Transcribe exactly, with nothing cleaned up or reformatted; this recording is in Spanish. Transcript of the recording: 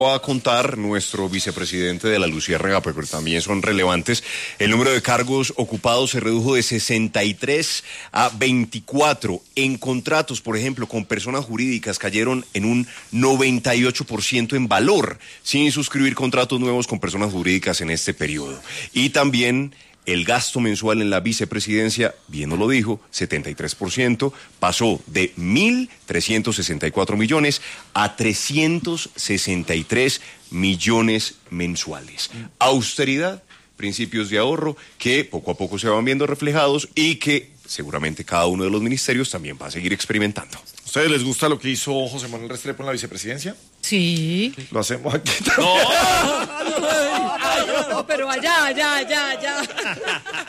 Va a contar nuestro vicepresidente de la Luciérnaga, pero también son relevantes. El número de cargos ocupados se redujo de sesenta y tres a veinticuatro. En contratos, por ejemplo, con personas jurídicas cayeron en un noventa y ocho por ciento en valor, sin suscribir contratos nuevos con personas jurídicas en este periodo. Y también el gasto mensual en la vicepresidencia, bien nos lo dijo, setenta y tres por ciento, pasó de mil trescientos sesenta y cuatro millones a trescientos sesenta y tres millones mensuales. Austeridad, principios de ahorro que poco a poco se van viendo reflejados y que seguramente cada uno de los ministerios también va a seguir experimentando. ¿A ustedes les gusta lo que hizo José Manuel Restrepo en la vicepresidencia? Sí. Lo hacemos aquí. No, no, pero allá, allá, allá, allá.